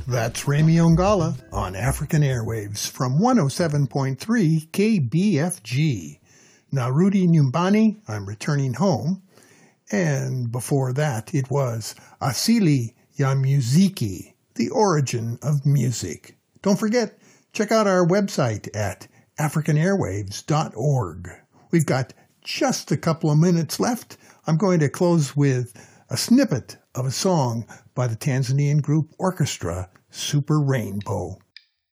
That's Remy Ongala on African Airwaves from 107.3 KBFG. Now, Rudy Nyumbani, I'm returning home. And before that, it was Asili ya Muziki, the origin of music. Don't forget, check out our website at africanairwaves.org. We've got just a couple of minutes left. I'm going to close with a snippet of a song by the Tanzanian group orchestra Super Rainbow.